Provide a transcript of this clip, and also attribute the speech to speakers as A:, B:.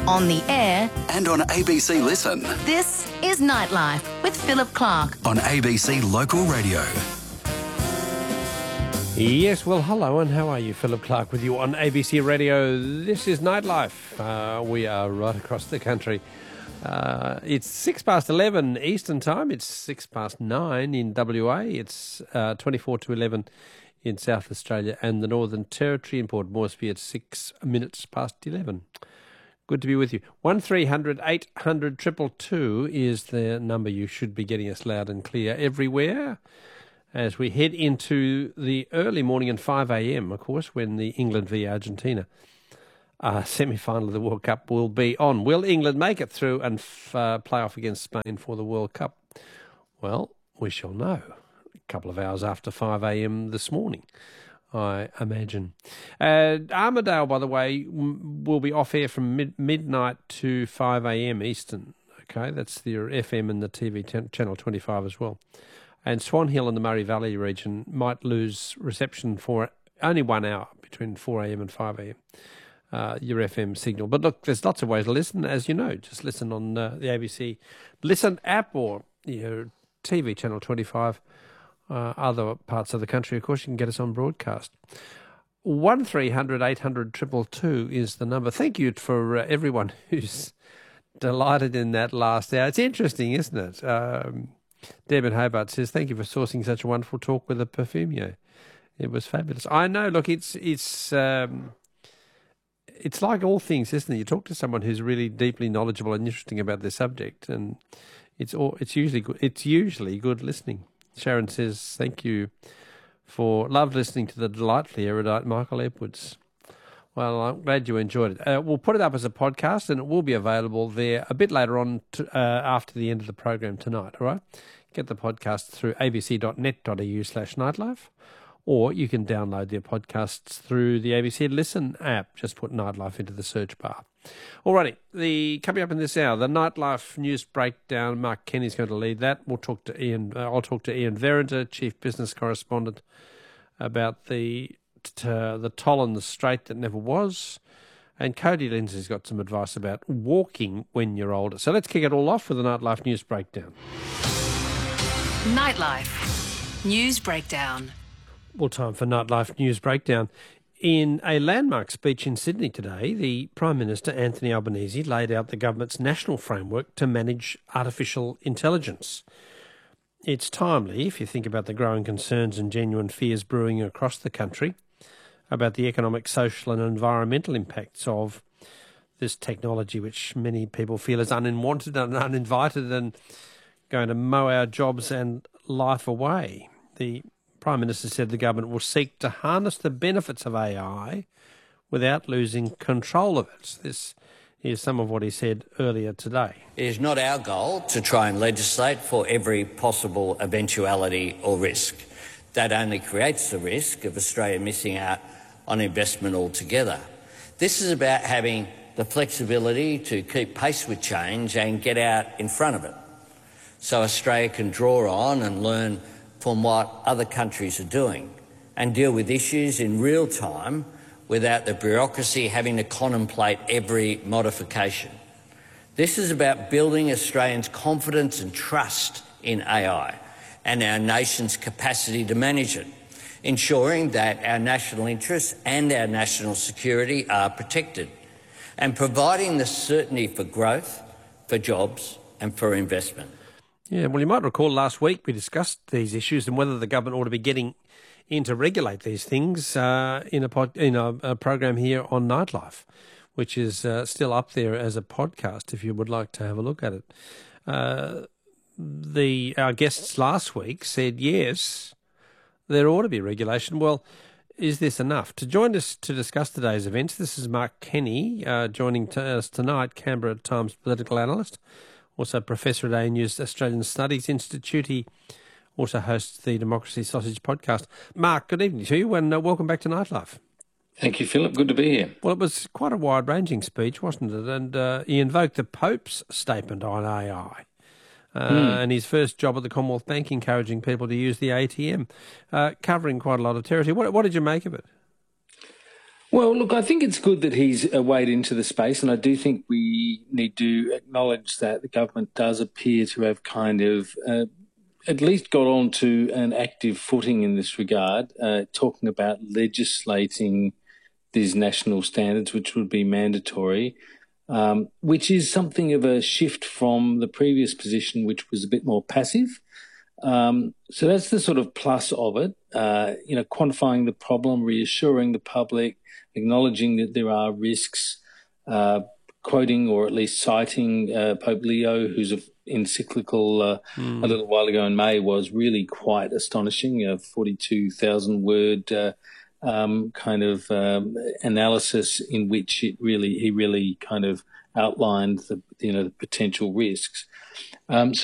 A: on the air,
B: and on ABC Listen.
A: this is Nightlife with Philip Clark.
B: On ABC Local Radio.
C: Yes, well, hello, and how are you? Philip Clark with you on ABC Radio. This is Nightlife. We are right across the country. It's 11:06 Eastern Time. It's 9:06 in WA. It's 24 to 11 in South Australia and the Northern Territory. In Port Moresby, it's 11:06. Good to be with you. 1300 800 222 is the number. You should be getting us loud and clear everywhere as we head into the early morning and 5 a.m, of course, when the England v Argentina semi-final of the World Cup will be on. Will England make it through and play off against Spain for the World Cup? Well, we shall know a couple of hours after 5 a.m. this morning, I imagine. Armidale, by the way, will be off air from midnight to 5 a.m. Eastern. Okay, that's the FM and the TV channel 25 as well. And Swan Hill and the Murray Valley region might lose reception for only 1 hour between 4 a.m. and 5 a.m. Your FM signal. But look, there's lots of ways to listen, as you know. Just listen on the ABC Listen app or your TV channel 25. Other parts of the country, of course, you can get us on broadcast. 1300 800 222 is the number. Thank you for everyone who's delighted in that last hour. It's interesting, isn't it? Deb in Hobart says, thank you for sourcing such a wonderful talk with a perfumier. It was fabulous. I know, look, it's like all things, isn't it? You talk to someone who's really deeply knowledgeable and interesting about their subject, and it's usually good. It's usually good listening. Sharon says, thank you for love listening to the delightfully erudite Michael Edwards. Well, I'm glad you enjoyed it. We'll put it up as a podcast, and it will be available there a bit later on after the end of the program tonight, all right? Get the podcast through abc.net.au/nightlife, or you can download their podcasts through the ABC Listen app. Just put Nightlife into the search bar. Alrighty, coming up in this hour, the Nightlife News Breakdown. Mark Kenny's going to lead that. We'll talk to Ian. I'll talk to Ian Verrinder, Chief Business Correspondent, about the toll on the straight that never was. And Cody Lindsay's got some advice about walking when you're older. So let's kick it all off with the Nightlife News Breakdown.
A: Nightlife News Breakdown.
C: Well, time for Nightlife News Breakdown. In a landmark speech in Sydney today, the Prime Minister, Anthony Albanese, laid out the government's national framework to manage artificial intelligence. It's timely if you think about the growing concerns and genuine fears brewing across the country about the economic, social and environmental impacts of this technology, which many people feel is unwanted and uninvited and going to mow our jobs and life away. The Prime Minister said the government will seek to harness the benefits of AI without losing control of it. This is some of what he said earlier today.
D: It is not our goal to try and legislate for every possible eventuality or risk. That only creates the risk of Australia missing out on investment altogether. This is about having the flexibility to keep pace with change and get out in front of it, so Australia can draw on and learn from what other countries are doing and deal with issues in real time without the bureaucracy having to contemplate every modification. This is about building Australians' confidence and trust in AI and our nation's capacity to manage it, ensuring that our national interests and our national security are protected, and providing the certainty for growth, for jobs and for investment.
C: Yeah, well, you might recall last week we discussed these issues and whether the government ought to be getting in to regulate these things in a program here on Nightlife, which is still up there as a podcast if you would like to have a look at it. Our guests last week said yes, there ought to be regulation. Well, is this enough? To join us to discuss today's events, this is Mark Kenny joining us tonight, Canberra Times political analyst, also professor at ANU's Australian Studies Institute. He also hosts the Democracy Sausage podcast. Mark, good evening to you and welcome back to Nightlife.
E: Thank you, Philip. Good to be here.
C: Well, it was quite a wide-ranging speech, wasn't it? And he invoked the Pope's statement on AI and his first job at the Commonwealth Bank, encouraging people to use the ATM, covering quite a lot of territory. What did you make of it?
E: Well, look, I think it's good that he's weighed into the space, and I do think we need to acknowledge that the government does appear to have kind of at least got on to an active footing in this regard, talking about legislating these national standards, which would be mandatory, which is something of a shift from the previous position, which was a bit more passive. So that's the sort of plus of it, quantifying the problem, reassuring the public, acknowledging that there are risks, quoting or at least citing Pope Leo, whose encyclical a little while ago in May was really quite astonishing, 42,000-word analysis in which he really kind of outlined the potential risks. So